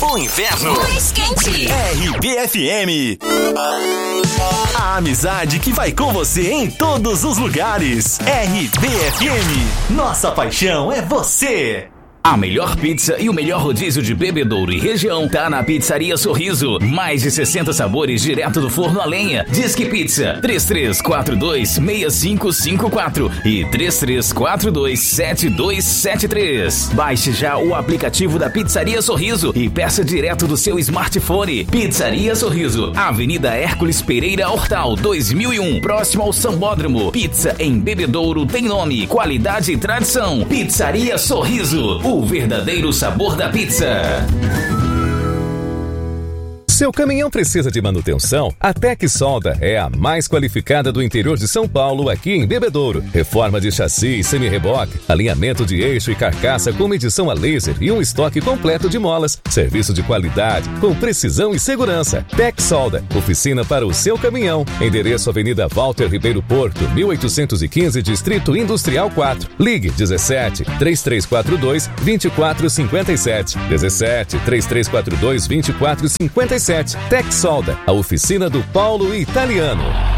O inverno mais quente. RBFM. A amizade que vai com você em todos os lugares. RBFM. Nossa paixão é você. A melhor pizza e o melhor rodízio de Bebedouro e região tá na Pizzaria Sorriso. Mais de 60 sabores direto do forno a lenha. Disque Pizza 3342-6554 e 3342-7273. Baixe já o aplicativo da Pizzaria Sorriso e peça direto do seu smartphone. Pizzaria Sorriso, Avenida Hércules Pereira Hortal, 2001, próximo ao Sambódromo. Pizza em Bebedouro tem nome, qualidade e tradição. Pizzaria Sorriso, o verdadeiro sabor da pizza. Seu caminhão precisa de manutenção? A Tec Solda é a mais qualificada do interior de São Paulo, aqui em Bebedouro. Reforma de chassi e semi-reboque, alinhamento de eixo e carcaça com medição a laser e um estoque completo de molas. Serviço de qualidade, com precisão e segurança. Tec Solda, oficina para o seu caminhão. Endereço Avenida Walter Ribeiro Porto, 1815, Distrito Industrial 4. Ligue 17 3342 2457. 17 3342 2457. Tec Solda, a oficina do Paulo Italiano.